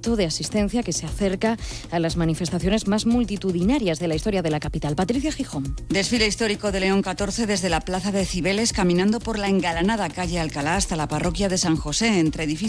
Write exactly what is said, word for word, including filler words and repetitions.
acto de asistencia que se acerca a las manifestaciones más multitudinarias de la historia de la capital. Patricia Gijón. Desfile histórico de León catorce desde la plaza de Cibeles, caminando por la engalanada calle Alcalá hasta la parroquia de San José, entre edificios